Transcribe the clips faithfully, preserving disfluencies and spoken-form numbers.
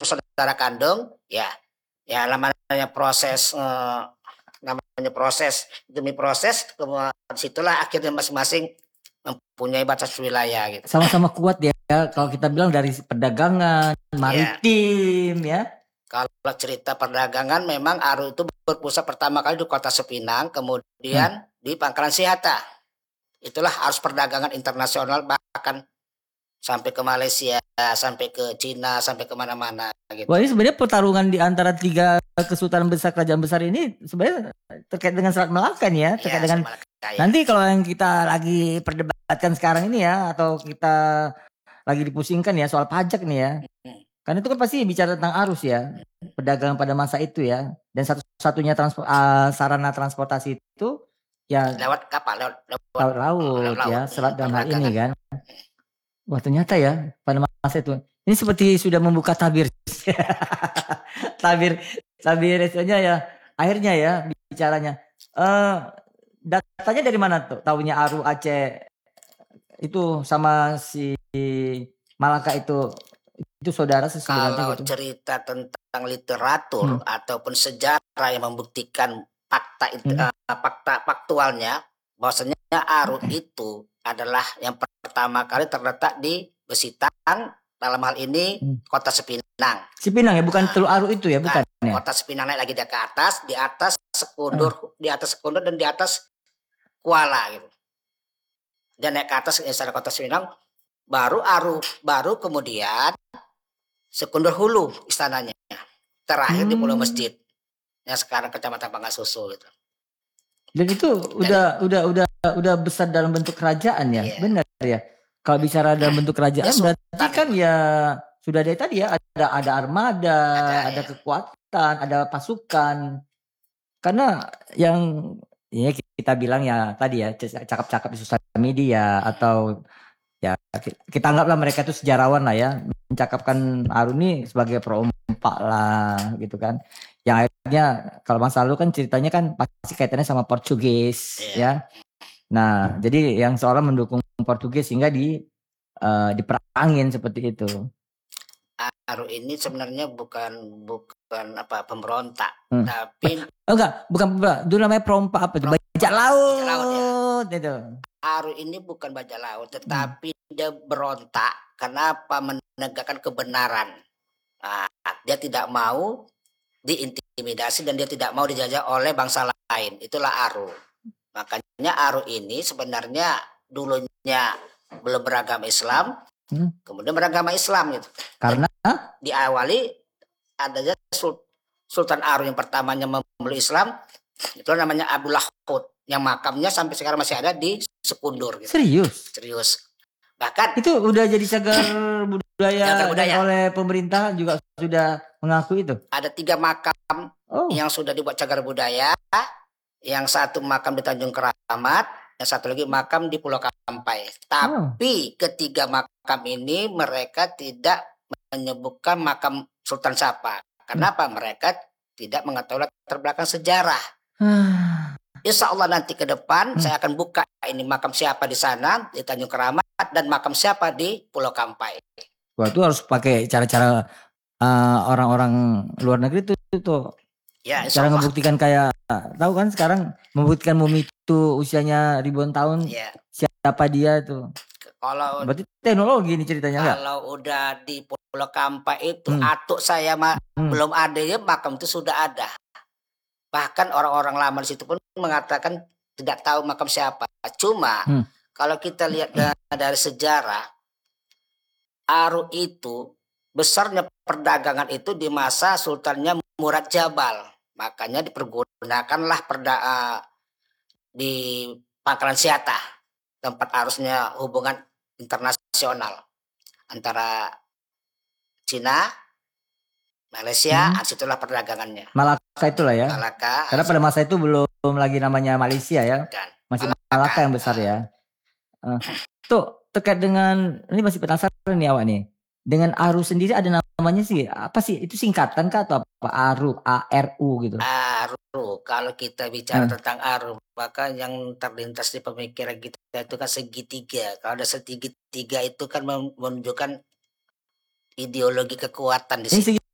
saudara kandung, ya, ya namanya proses, eh, namanya proses demi proses, kemudian situlah akhirnya masing-masing mempunyai batas wilayah gitu. Sama-sama kuat ya, kalau kita bilang dari perdagangan, maritim ya. ya. Kalau cerita perdagangan memang Aru itu berpusat pertama kali di kota Sepinang, kemudian hmm. di Pangkalan Siata. Itulah arus perdagangan internasional, bahkan sampai ke Malaysia, sampai ke Cina, sampai kemana-mana. Gitu. Wah, ini sebenarnya pertarungan di antara tiga kesultanan besar, kerajaan besar ini sebenarnya terkait dengan Selat Melaka ya, terkait ya, dengan Melaka, ya. Nanti kalau yang kita lagi perdebatkan sekarang ini ya, atau kita lagi dipusingkan ya soal pajak nih ya. Hmm. Karena itu kan pasti bicara tentang arus ya, perdagangan pada masa itu ya, dan satu-satunya transport, uh, sarana transportasi itu ya lewat kapal, lewat, lewat, lewat laut, lewat laut ya, selat dalam hal ini kan. Wah ternyata ya pada masa itu, ini seperti sudah membuka tabir, tabir, tabir istilahnya ya, akhirnya ya bicaranya. Uh, datanya dari mana tuh? Tahunya Aru Aceh itu sama si Malaka itu. Itu saudara sebenarnya kalau gitu. Cerita tentang literatur hmm. ataupun sejarah yang membuktikan fakta itu, hmm. uh, fakta faktualnya bahwasanya Aru itu adalah yang pertama kali terletak di Besitang, dalam hal ini hmm. kota Sepinang. Sepinang ya, bukan nah, Teluk Aru itu ya, bukan nah, ya. Kota Sepinang naik lagi ke atas, di atas Sekundur, hmm. di atas Sekundur dan di atas Kuala gitu. Dan naik ke atas istana kota Sepinang, baru Aru, baru kemudian Sekundur Hulu istananya, terakhir hmm. di Pulau Masjid yang sekarang Kecamatan Pangasusu gitu. Dan itu Dan, udah udah udah udah besar dalam bentuk kerajaan ya, yeah. Benar ya. Kalau bicara dalam bentuk kerajaan ya, berarti kan ya sudah dari tadi ya ada ada armada, ada, ada ya. Kekuatan, ada pasukan. Karena yang ya kita bilang ya tadi ya cakap-cakap di sosial media atau ya kita anggaplah mereka itu sejarawan lah ya, mencakapkan Aru ini sebagai perompak lah gitu kan, yang akhirnya kalau masa lalu kan ceritanya kan pasti kaitannya sama Portugis yeah. ya, nah jadi yang seolah mendukung Portugis sehingga di uh, diperangin seperti itu. Aru ini sebenarnya bukan bukan apa pemberontak, hmm. tapi oh enggak bukan dulu namanya perompak apa itu bajak laut, laut ya. Itu. Aru ini bukan bajak laut, tetapi hmm. dia berontak kenapa menegakkan kebenaran. Nah, dia tidak mau diintimidasi dan dia tidak mau dijajah oleh bangsa lain. Itulah Aru. Makanya Aru ini sebenarnya dulunya belum beragama Islam, hmm. kemudian beragama Islam gitu. Karena dan diawali adanya Sultan Aru yang pertamanya memeluk Islam, itu namanya Abdullah Hud, yang makamnya sampai sekarang masih ada di Sekundur gitu. Serius? Serius. Bahkan itu udah jadi cagar budaya, cagar budaya. Oleh pemerintah juga sudah mengaku itu. Ada tiga makam oh. yang sudah dibuat cagar budaya. Yang satu makam di Tanjung Keramat, yang satu lagi makam di Pulau Kampai. Tapi oh. ketiga makam ini mereka tidak menyebutkan makam Sultan siapa. Kenapa? Hmm. Mereka tidak mengetahui latar belakang sejarah. Insya Allah nanti ke depan hmm. saya akan buka ini makam siapa di sana di Tanjung Keramat dan makam siapa di Pulau Kampai. Wah itu harus pakai cara-cara uh, orang-orang luar negeri itu tuh. Ya, cara membuktikan kayak tahu kan sekarang membuktikan mumi itu usianya ribuan tahun. Ya. Siapa dia tuh? Kalau berarti teknologi ini ceritanya enggak? Kalau enggak? Udah di Pulau Kampai itu hmm. atuk saya ma- hmm. belum ada ya makam itu sudah ada. Bahkan orang-orang lama di situ pun mengatakan tidak tahu makam siapa. Cuma hmm. kalau kita lihat dari sejarah, Aru itu besarnya perdagangan itu di masa Sultannya Murad Jabal. Makanya dipergunakanlah perda uh, di Pangkalan Siata, tempat arusnya hubungan internasional antara Cina, Malaysia, hmm. situlah perdagangannya. Malaka itulah ya. Malaka. Karena pada masa itu belum lagi namanya Malaysia ya. Dan masih Malaka, Malaka yang besar uh, ya. Uh, tuh terkait dengan ini masih penasaran nih awak nih. Dengan Aru sendiri ada namanya sih apa sih? Itu singkatan kah atau apa? Aru, A R U gitu. Aru. Kalau kita bicara hmm. tentang Aru, maka yang terlintas di pemikiran kita itu kan segitiga. Kalau ada segitiga itu kan menunjukkan ideologi kekuatan di situ.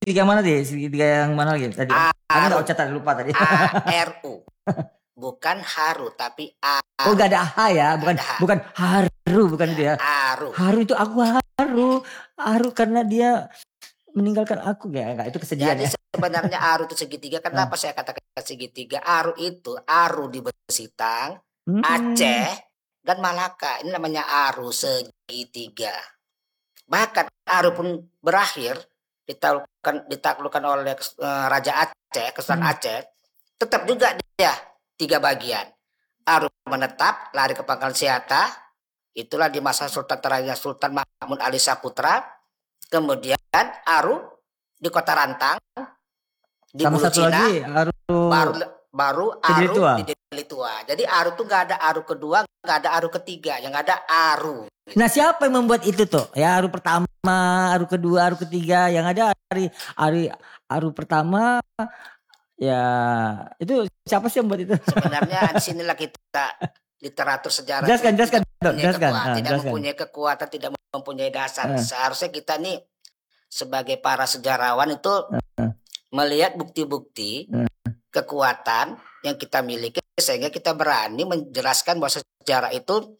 segitiga mana deh? Segitiga yang mana lagi tadi? Aku enggak catat lupa tadi. A R U. Bukan haru tapi aru. Oh, enggak ada H ya, bukan H. bukan haru, bukan ya, itu ya. Haru. Haru itu aku haru. Haru karena dia meninggalkan aku ya, enggak itu kesedihan. Jadi ya. Sebenarnya aru itu segitiga. Kenapa saya katakan segitiga? Aru itu aru di Besitang, hmm. Aceh dan Malaka. Ini namanya aru segitiga. Bahkan aru pun berakhir ditaklukkan ditaklukkan oleh uh, Raja Aceh, Kesultanan hmm. Aceh. Tetap juga dia tiga bagian. Aru menetap lari ke Pangkalan Siata. Itulah di masa Sultan terakhir Sultan Mahmud Ali Saputra. Kemudian Aru di Kota Rantang, di Sama Bulu satu Cina, lagi, Aru baru baru Aru Tua. di Deli Tua. Jadi Aru tuh nggak ada Aru kedua, nggak ada Aru ketiga, yang ada Aru. Nah, siapa yang membuat itu tuh? Ya, Aru pertama, Aru kedua, Aru ketiga, yang ada Ari, Ari Aru pertama. Ya, itu siapa sih yang buat itu? Sebenarnya di sinilah kita literatur sejarah jelaskan, jelaskan, tidak, jelaskan, kekuatan, ah, tidak jelaskan. mempunyai kekuatan, tidak mempunyai dasar. Uh. Seharusnya kita nih sebagai para sejarawan itu uh. melihat bukti-bukti uh. kekuatan yang kita miliki sehingga kita berani menjelaskan bahwa sejarah itu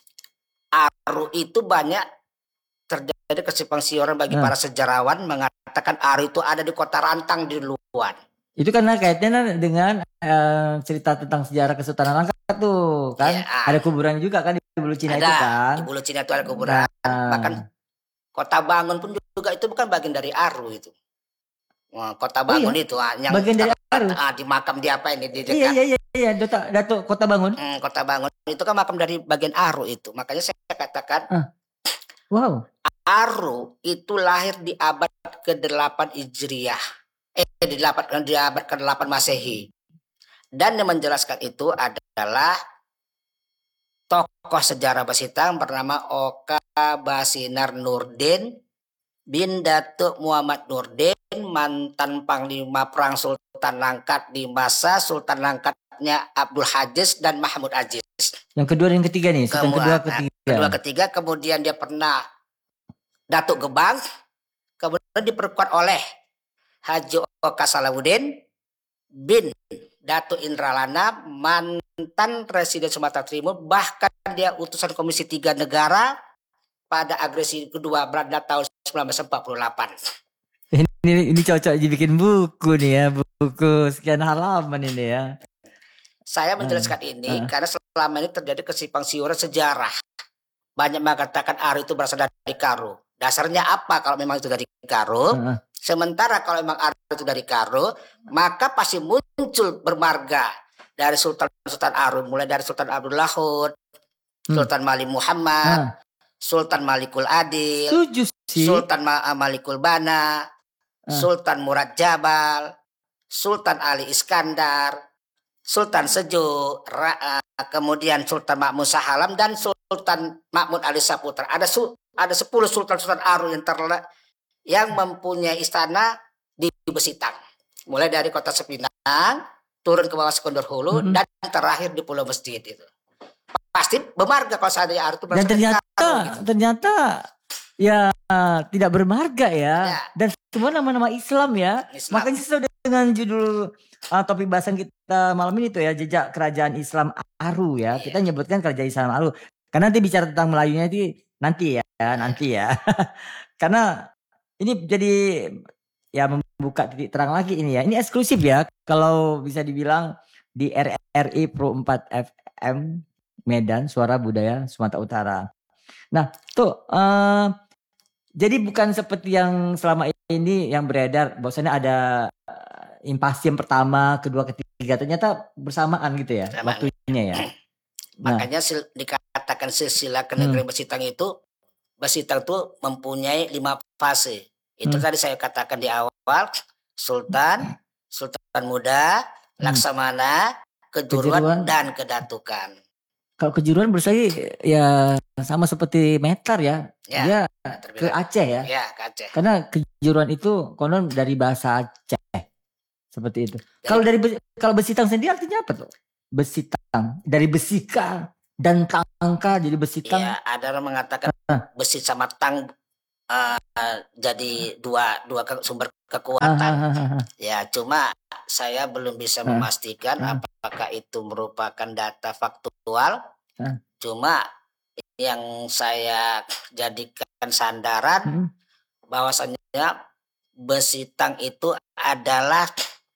Aru itu banyak terjadi kesimpang siuran bagi uh. para sejarawan mengatakan Aru itu ada di Kota Rantang di luar. Itu karena kaitannya dengan uh, cerita tentang sejarah Kesultanan Langkat tuh kan, ya, ada kuburan juga kan di Bulu Cina ada, itu kan. Di Bulu Cina itu ada kuburan. Nah. Bahkan Kota Bangun pun juga itu bukan bagian dari Aru itu. Wah, Kota Bangun oh, iya? Itu yang bagian dari Aru. Ah, di makam di apa ini di dekat. Iya iya iya, iya. Datuk, Datuk Kota Bangun. Hmm, Kota Bangun itu kan makam dari bagian Aru itu. Makanya saya katakan uh. wow. Aru itu lahir di abad kedelapan Hijriah. Eh, di, delapan, di abad kedelapan Masehi. Dan yang menjelaskan itu adalah tokoh sejarah Besitang bernama Oka Basinar Nurdin bin Datuk Muhammad Nurdin, mantan Panglima Perang Sultan Langkat di masa Sultan Langkatnya Abdul Hajiz dan Mahmud Aziz. Yang kedua dan yang ketiga nih, Sultan kedua ketiga. Kedua ketiga, kemudian dia pernah Datuk Gebang, kemudian diperkuat oleh Haji Oka Salahuddin bin Datuk Indralana, mantan Presiden Sumatera Timur, bahkan dia utusan Komisi tiga Negara pada agresi kedua Belanda tahun seribu sembilan ratus empat puluh delapan. Ini ini cocok dibikin buku nih ya, buku sekian halaman ini ya. Saya menjelaskan uh, ini uh. karena selama ini terjadi kesimpang siuran sejarah. Banyak mengatakan Aru itu berasal dari Karo. Dasarnya apa kalau memang itu dari Karo? Uh. Sementara kalau memang Aru itu dari Karo, maka pasti muncul bermarga dari Sultan-Sultan Aru, mulai dari Sultan Abdul Lahud, hmm. Sultan Malik Muhammad, ah. Sultan Malikul Adil, Sultan Malikul Bana, ah. Sultan Murad Jabal, Sultan Ali Iskandar, Sultan Sejuk, Ra, kemudian Sultan Mahmud Sahalam dan Sultan Mahmud Ali Saputra. Ada su, ada sepuluh Sultan-Sultan Aru yang terletak yang mempunyai istana di Besitang. Mulai dari Kota Sepinang, turun ke bawah Sekondor Hulu, mm-hmm. dan terakhir di Pulau Masjid itu. Pasti bermarga kalau saya Aru itu. Dan ternyata, Aru, gitu. ternyata ya tidak bermarga ya. ya. Dan semua nama-nama Islam ya. Islam. Makanya sesuai dengan judul uh, topik bahasan kita malam ini tuh ya, jejak kerajaan Islam Aru ya. ya. Kita nyebutkan kerajaan Islam Aru. Karena nanti bicara tentang Melayunya itu nanti ya, nanti ya. Karena ini jadi ya membuka titik terang lagi ini ya. Ini eksklusif ya kalau bisa dibilang di R R I Pro empat F M Medan, Suara Budaya Sumatera Utara. Nah, tuh uh, jadi bukan seperti yang selama ini yang beredar bahwasanya ada uh, invasi yang pertama, kedua, ketiga, ternyata bersamaan gitu ya Sama. waktunya ya. Nah. Makanya sil- dikatakan silsilah kenegerian hmm. Besitang itu Besitang itu mempunyai lima fase. Itu hmm. tadi saya katakan di awal, Sultan, Sultan Muda, hmm. Laksamana, Kejuruan, Kejuruan, dan Kedatukan. Kalau Kejuruan berarti ya sama seperti Metar ya, ya dia ke Aceh ya. Ya, ke Aceh. Karena Kejuruan itu konon dari bahasa Aceh, seperti itu. Jadi, kalau dari kalau Besitang sendiri artinya apa tuh? Besitang, dari besika dan tangka jadi Besitang. Ya, ada orang mengatakan uh. besi sama tang uh, jadi dua dua sumber kekuatan. Ya, cuma saya belum bisa memastikan apakah itu merupakan data faktual. Cuma yang saya jadikan sandaran bahwasanya Besitang itu adalah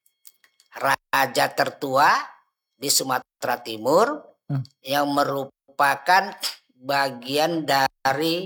raja tertua di Sumatera Timur yang merupakan bagian dari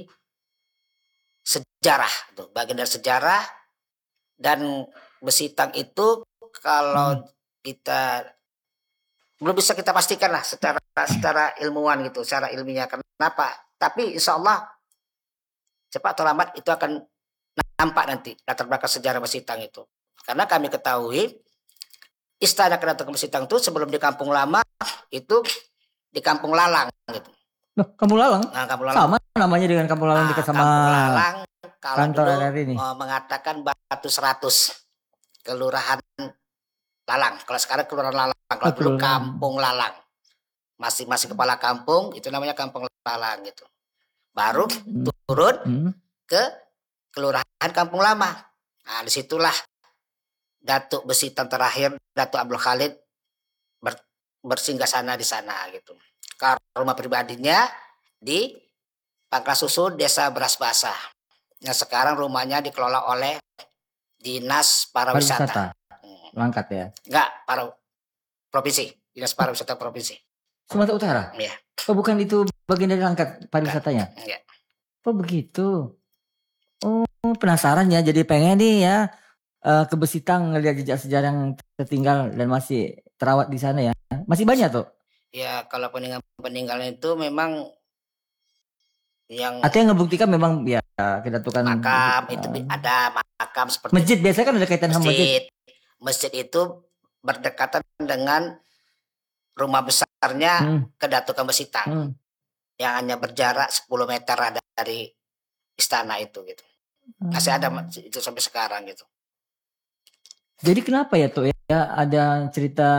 sejarah, tuh, bagian dari sejarah. Dan Besitang itu kalau kita belum bisa kita pastikan lah secara secara ilmuwan gitu, secara ilmiah. Kenapa? Tapi insya Allah cepat atau lambat itu akan nampak nanti latar belakang sejarah Besitang itu. Karena kami ketahui Istana Kedaton Besitang itu sebelum di Kampung Lama itu di Kampung Lalang gitu. Loh, Kampung Lalang? Nah, Kampung Lalang. Sama namanya dengan Kampung Lalang nah, dekat sama Kampung Lalang. Kalau kantor dulu R R I ini. Mengatakan Batu Seratus, Kelurahan Lalang. Kalau sekarang Kelurahan Lalang, kalau dulu Kampung Lalang. Masing-masing kepala kampung itu namanya Kampung Lalang gitu. Baru hmm. turun hmm. ke Kelurahan Kampung Lama. Nah, disitulah Datuk Besitang terakhir, Datuk Abdul Khalid ber, bersinggah sana di sana gitu. Kalau rumah pribadinya di Pangkal Susun, Desa Beras Basah. Yang sekarang rumahnya dikelola oleh Dinas Pariwisata. Langkat ya? Enggak, para provinsi. Dinas Pariwisata Provinsi. Sumatera Utara? Iya. Oh, bukan itu bagian dari Langkat pariwisatanya? Iya. Oh, begitu. Oh, penasaran ya. Jadi pengen nih ya uh, ke Besitang ngelihat jejak sejarah yang tertinggal dan masih terawat di sana ya. Masih banyak tuh? Ya, kalau peninggalan-peninggalan itu memang yang artinya ngebuktikan memang ya kedatangan makam uh, itu ada makam seperti masjid biasanya kan ada kaitan masjid. sama masjid. Masjid itu berdekatan dengan rumah besarnya hmm. Kedaton Besitang hmm. yang hanya berjarak sepuluh meter ada dari istana itu gitu. Masih ada itu sampai sekarang gitu. Jadi kenapa ya tuh ya ada cerita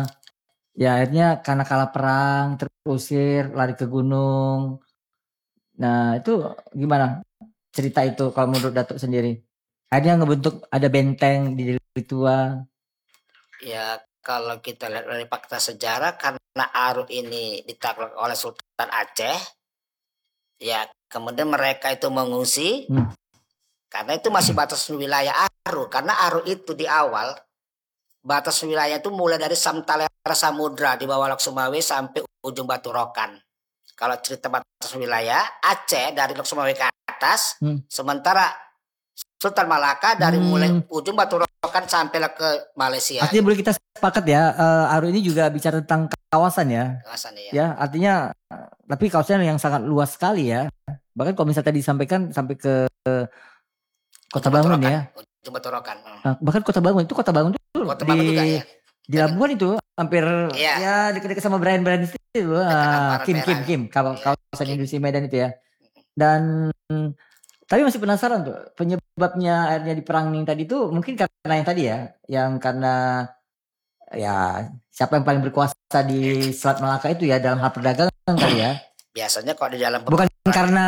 ya akhirnya karena kalah perang terusir lari ke gunung. Nah itu gimana cerita itu kalau menurut Datuk sendiri? Akhirnya ngebentuk ada benteng di Tua. Ya kalau kita lihat dari fakta sejarah karena Aru ini ditakluk oleh Sultan Aceh, ya kemudian mereka itu mengungsi hmm. karena itu masih batas wilayah Aru. Karena Aru itu di awal batas wilayah itu mulai dari Samtalera Samudra di bawah Lok Sumawe sampai ujung Batu Rokan. Kalau cerita batas wilayah Aceh dari Lok Sumawe ke atas, hmm. sementara Sultan Malaka dari hmm. mulai ujung Batu Rokan sampai ke Malaysia. Artinya boleh kita sepakat ya, uh, Aru ini juga bicara tentang kawasan ya. Kawasan ya. Ya, artinya tapi kawasan yang sangat luas sekali ya. Bahkan kalau misalnya tadi disampaikan sampai ke, ke Kota Bangun ya. Ujung Batu Rokan. Hmm. Bahkan Kota Bangun itu Kota Bangun itu Kota di, Bangun juga ya. Di Labuan itu hampir ya, ya dekat-dekat sama Brian-Brian itu. Ah, Kim Kim Kim kawasan ya. Industri Medan itu ya. Dan tapi masih penasaran tuh penyebabnya akhirnya diperangin tadi tuh mungkin karena yang tadi ya, yang karena ya siapa yang paling berkuasa di Selat Malaka itu ya dalam hal perdagangan kali ya. Biasanya kok di dalam bukan karena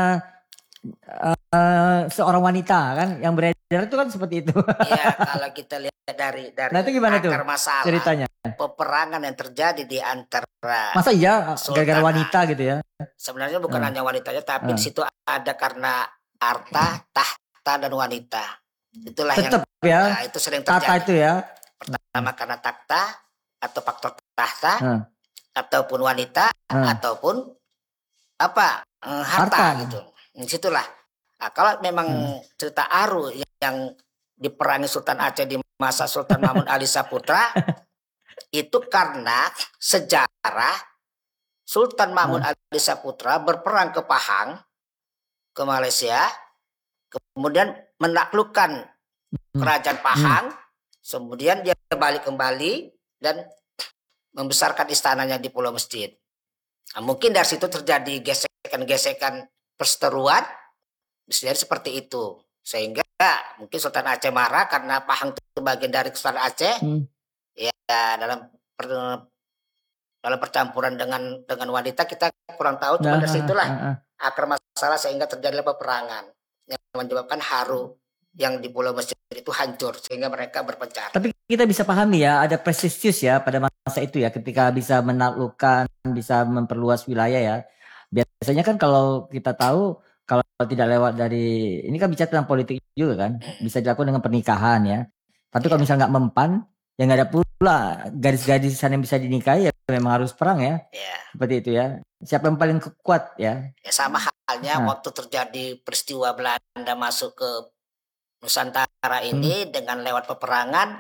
uh, seorang wanita kan yang beredar itu kan seperti itu. Iya, kalau kita lihat dari dari nah, itu gimana tuh masalah ceritanya? Peperangan yang terjadi di antara masa iya gara-gara wanita gitu ya? Sebenarnya bukan uh. hanya wanitanya tapi uh. di situ ada karena harta, tahta dan wanita. Itulah tetap yang ya. Nah, itu sering terjadi. Tata itu ya. Pertama karena tahta atau faktor tahta uh. ataupun wanita uh. ataupun apa eh, harta, harta gitu. Disitulah. Nah, kalau memang hmm. cerita Aru yang diperangi Sultan Aceh di masa Sultan Mahmud Ali Saputra itu karena sejarah Sultan Mahmud hmm. Ali Saputra berperang ke Pahang, ke Malaysia, kemudian menaklukkan hmm. kerajaan Pahang, hmm. kemudian dia balik kembali dan membesarkan istananya di Pulau Masjid. Nah, mungkin dari situ terjadi gesekan-gesekan perseteruan, bisa jadi seperti itu. Sehingga mungkin Sultan Aceh marah karena Pahang itu bagian dari Sultan Aceh. Hmm. Ya dalam per, dalam percampuran dengan dengan wanita kita kurang tahu, cuma nah, dari situlah nah, nah. akar masalah sehingga terjadi peperangan yang menyebabkan Haru yang di Pulau Mesir itu hancur sehingga mereka berpencar. Tapi kita bisa pahami ya, ada prestisius ya pada masa itu ya, ketika bisa menaklukkan, bisa memperluas wilayah ya. Biasanya kan kalau kita tahu, kalau tidak lewat dari, ini kan bicara tentang politik juga kan, bisa dilakukan dengan pernikahan ya. Tapi yeah. kalau misalnya nggak mempan, ya nggak ada pula gadis-gadis yang bisa dinikahi ya memang harus perang ya. Yeah. Seperti itu ya. Siapa yang paling kuat ya? Ya sama halnya nah. waktu terjadi peristiwa Belanda masuk ke Nusantara ini hmm. dengan lewat peperangan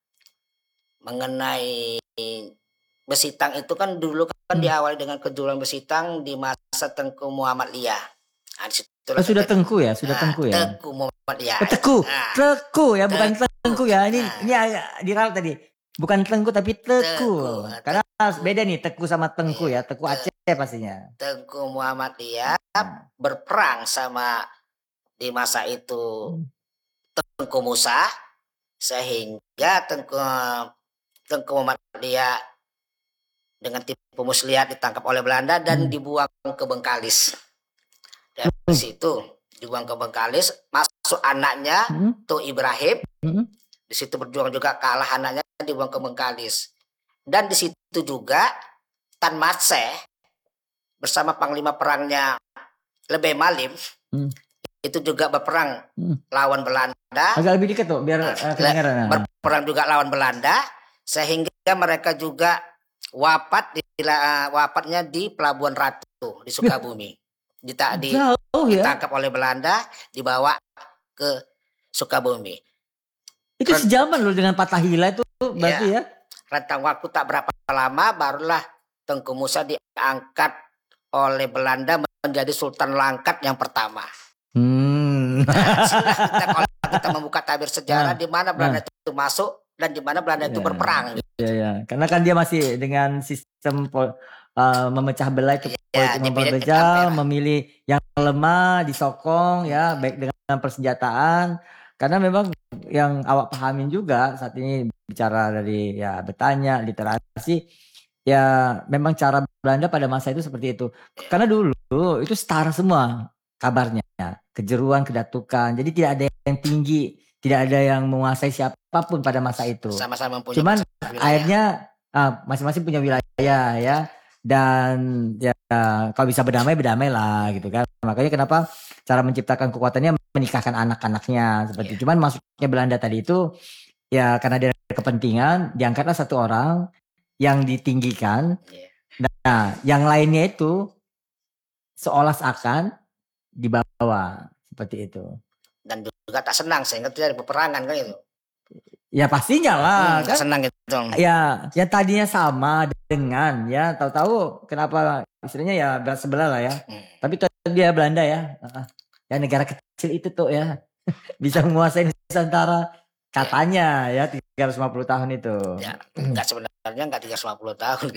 mengenai Besitang itu kan dulu kan hmm. diawali dengan kejuruan Besitang di masa Tengku Muhammad Liya. Nah, oh, sudah Tengku ya, sudah nah, Tengku ya. Tengku Muhammad Liya. Oh, Teku, nah. Teku ya, bukan Tengku, tengku ya. Ini nah. ini diralat tadi. Bukan Tengku tapi Teku. Teku. Karena Teku. Beda nih Teku sama Tengku ya. Teku Aceh pastinya. Tengku Muhammad Liya hmm. berperang sama di masa itu hmm. Tengku Musa, sehingga Tengku Tengku Muhammad Liya dengan tipu muslihat ditangkap oleh Belanda dan hmm. dibuang ke Bengkalis. Dari hmm. situ dibuang ke Bengkalis, masuk anaknya hmm. Tuh Ibrahim. Hmm. Di situ berjuang juga, kalah anaknya, dibuang ke Bengkalis. Dan di situ juga Tan Matseh bersama panglima perangnya Lebeh Malim hmm. itu juga berperang hmm. lawan Belanda. Agak lebih dikit tuh biar uh, kedengaran. Berperang juga lawan Belanda sehingga mereka juga wafat di uh, wafatnya di Pelabuhan Ratu di Sukabumi. Dita, di, Jauh, ya? Ditangkap oleh Belanda, dibawa ke Sukabumi. Itu Ren- sejaman loh dengan Fathahillah itu berarti ya, ya. Rentang waktu tak berapa lama barulah Tengku Musa diangkat oleh Belanda menjadi Sultan Langkat yang pertama. Hmm. Nah, kita, kalau kita membuka tabir sejarah nah, di mana Belanda nah. itu masuk dan di mana Belanda ya, itu berperang. Iya, ya. Karena kan dia masih dengan sistem uh, memecah belah itu ya, politik memperbegal, memilih yang lemah, disokong ya, baik dengan persenjataan. Karena memang yang awak pahamin juga saat ini bicara dari ya bertanya, literasi, ya memang cara Belanda pada masa itu seperti itu. Karena dulu itu setara semua kabarnya, kejeruan, kedatukan. Jadi tidak ada yang tinggi, tidak ada yang menguasai siapapun pada masa itu. Sama-sama punya Cuman akhirnya uh, masing-masing punya wilayah ya. Dan ya kalau bisa berdamai berdamai lah gitu kan. Makanya kenapa cara menciptakan kekuatannya menikahkan anak-anaknya seperti yeah. Cuman masuknya Belanda tadi itu ya karena dia ada kepentingan, diangkatlah satu orang yang ditinggikan. Yeah. Nah, yang lainnya itu seolah seakan di bawah seperti itu. Dan juga tak senang sehingga terjadi peperangan kan itu. Ya pastinya lah hmm, kan. Senang gitu. Ya, yang tadinya sama dengan ya tahu-tahu kenapa istilahnya ya berat sebelah lah ya. Hmm. Tapi dia Belanda ya. Ya negara kecil itu tuh ya bisa menguasai Nusantara katanya ya tiga ratus lima puluh tahun itu. Ya, enggak sebenarnya enggak tiga ratus lima puluh tahun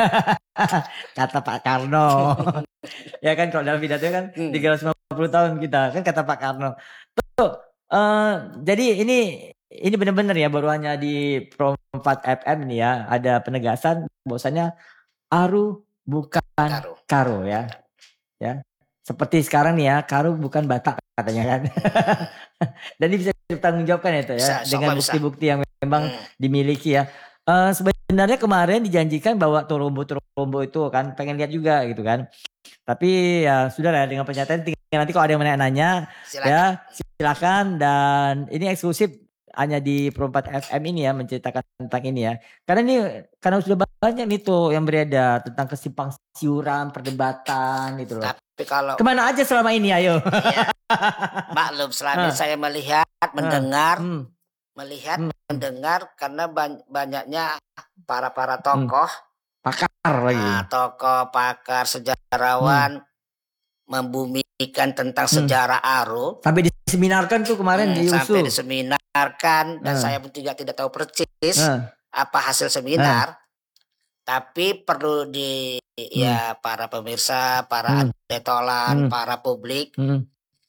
kata Pak Karno. Ya kan kalau dalam pidato kan hmm. tiga ratus lima puluh tahun kita kan kata Pak Karno. Tuh, uh, jadi ini ini benar-benar ya baru hanya di Pro empat F M ini ya ada penegasan bahwasanya Aru bukan Karo, Karo ya. Ya. Seperti sekarang nih ya, Karo bukan Batak katanya kan. Dan ini bisa dipertanggungjawabkan ya itu ya bisa, dengan bukti-bukti yang memang hmm. dimiliki ya. Uh, sebenarnya kemarin dijanjikan bahwa Torombo-Torombo itu kan pengen lihat juga gitu kan. Tapi ya sudah lah dengan pernyataan tinggal nanti kalau ada yang nanya-nanya ya silakan dan ini eksklusif hanya di Pro empat F M ini ya menceritakan tentang ini ya. Karena ini karena sudah banyak nih tuh yang beredar tentang kesimpang siuran perdebatan gitu loh. Tapi kalau kemana aja selama ini ayo. Iya. Maklum selama saya melihat, mendengar, hmm. melihat, hmm. mendengar karena banyaknya para-para tokoh, hmm. pakar lagi. Nah, tokoh, pakar, sejarawan hmm. membumikan tentang hmm. sejarah Aru. Sampai diseminarkan tuh kemarin hmm, di U S U. Sampai diseminarkan dan hmm. saya pun juga tidak tahu persis hmm. apa hasil seminar. Hmm. Tapi perlu di hmm. ya para pemirsa, para hmm. adetolan, hmm. para publik. Hmm.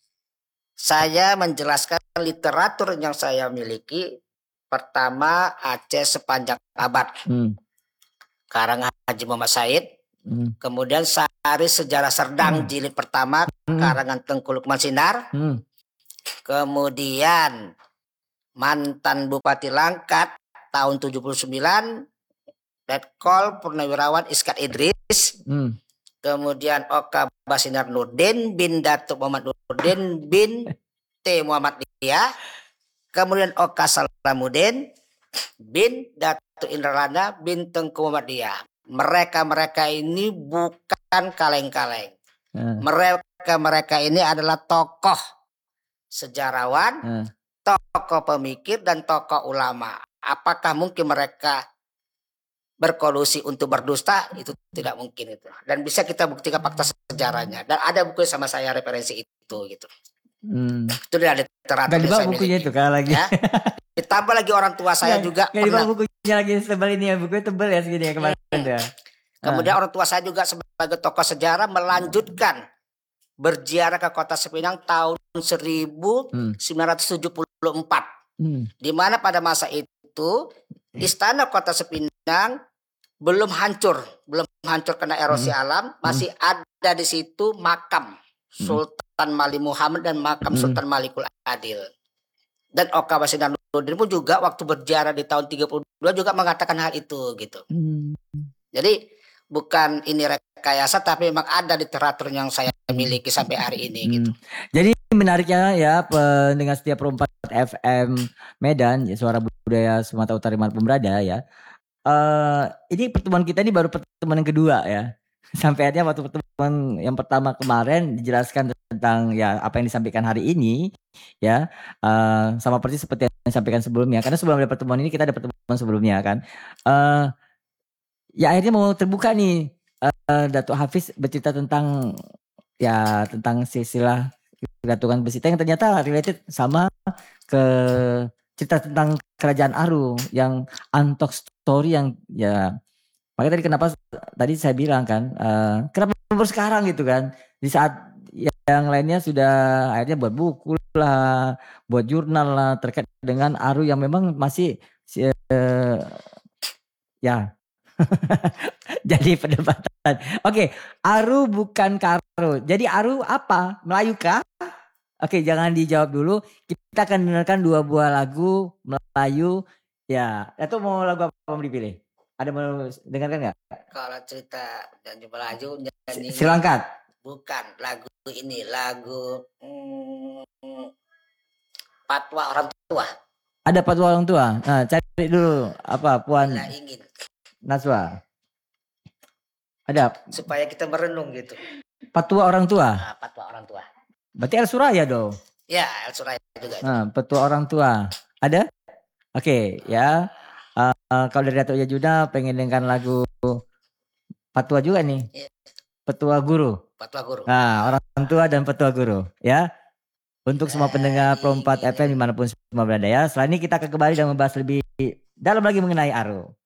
Saya menjelaskan literatur yang saya miliki. Pertama Aceh sepanjang abad. Hmm. Karangan Haji Muhammad Said. Hmm. Kemudian Sari Sejarah Serdang hmm. jilid pertama hmm. karangan Tengku Lukman Sinar. Hmm. Kemudian mantan Bupati Langkat tahun tujuh puluh sembilan, Letkol Purnawirawan Iskat Idris. Hmm. Kemudian Oka Basinar Nurdin bin Datuk Muhammad Nurdin bin T. Muhammadiyah. Kemudian Oka Salamuddin bin Datuk Indralana bin Tengku Muhammadiyah. Mereka-mereka ini bukan kaleng-kaleng. Hmm. Mereka-mereka ini adalah tokoh sejarawan, hmm. tokoh pemikir, dan tokoh ulama. Apakah mungkin mereka berkolusi untuk berdusta? Itu tidak mungkin itu. Dan bisa kita buktikan fakta sejarahnya. Dan ada buku sama saya referensi itu gitu. Hmm. Itu dari literatur. Gak dibawa bukunya itu kalau lagi. Ya. Ditambah lagi orang tua saya gak, juga. Gak dibawa bukunya lagi tebal ini ya. Bukunya tebal ya segini ya kemarin. Hmm. Ya. Kemudian ah. orang tua saya juga sebagai tokoh sejarah melanjutkan berziarah ke kota Cipinang tahun seribu sembilan ratus tujuh puluh empat. Hmm. Di mana pada masa itu istana kota Cipinang belum hancur, belum hancur karena erosi hmm. alam, masih hmm. ada di situ makam hmm. Sultan Malik Muhammad dan makam hmm. Sultan Malikul Adil. Dan Oka Basinar Nurdin pun juga waktu berziarah di tahun tiga puluh dua juga mengatakan hal itu gitu. Hmm. Jadi bukan ini rekayasa, tapi memang ada literatur yang saya miliki sampai hari ini. Hmm. Gitu. Jadi menariknya ya pendengar setia Pro empat F M Medan, ya, suara budaya Sumatera Utara dimanapun berada ya. Uh, ini pertemuan kita ini baru pertemuan yang kedua ya. Sampai akhirnya waktu pertemuan yang pertama kemarin dijelaskan tentang ya apa yang disampaikan hari ini ya, uh, sama persis seperti yang disampaikan sebelumnya. Karena sebelum ada pertemuan ini kita ada pertemuan sebelumnya kan. Uh, Ya akhirnya mau terbuka nih uh, Datuk Hafiz bercerita tentang ya tentang silsilah Gatukan Besita yang ternyata related sama ke cerita tentang Kerajaan Aru yang untold story yang ya makanya tadi kenapa tadi saya bilang kan uh, kenapa baru sekarang gitu kan di saat yang lainnya sudah akhirnya buat buku lah, buat jurnal lah terkait dengan Aru yang memang masih uh, ya jadi perdebatan. Oke, Aru bukan Karo. Jadi Aru apa? Melayu kah? Oke, jangan dijawab dulu. Kita akan dengarkan dua buah lagu Melayu. Ya, itu mau lagu apa mau dipilih? Ada mau dengarkan nggak? Kalau cerita dan Melayu nyanyi. Silangkat. Bukan lagu ini, lagu hmm, Patwa Orang Tua. Ada Patwa Orang Tua. Nah, cari dulu apa Puan. Bila ingin. Naswa. Ada supaya kita merenung gitu. Petua Orang Tua. Nah, Petua Orang Tua. Berarti El Suraya dong. Ya, El Suraya juga. Nah, Petua Orang Tua. Ada? Oke, okay, ya. Uh, uh, kalau dari Datuk Yajuda pengen dengarkan lagu Petua juga nih. Ya. Petua Guru. Petua Guru. Nah, Orang Tua dan Petua Guru, ya. Untuk semua pendengar Pro empat F M dimanapun semua berada ya. Setelah ini kita akan kembali dan membahas lebih dalam lagi mengenai Aru.